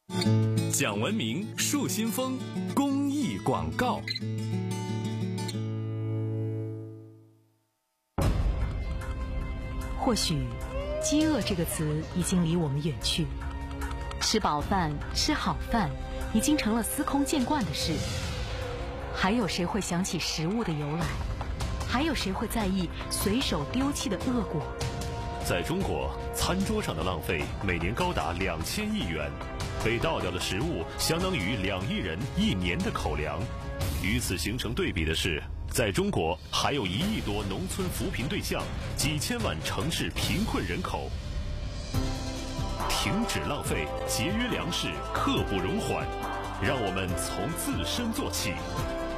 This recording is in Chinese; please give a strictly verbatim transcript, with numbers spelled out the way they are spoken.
讲文明树新风公益广告。 或许饥饿这个词已经离我们远去，吃饱饭吃好饭已经成了司空见惯的事。还有谁会想起食物的由来？还有谁会在意随手丢弃的恶果？ 在中国，餐桌上的浪费每年高达两千亿元，被倒掉的食物相当于两亿人一年的口粮。与此形成对比的是，在中国还有一亿多农村扶贫对象，几千万城市贫困人口。停止浪费，节约粮食，刻不容缓。让我们从自身做起，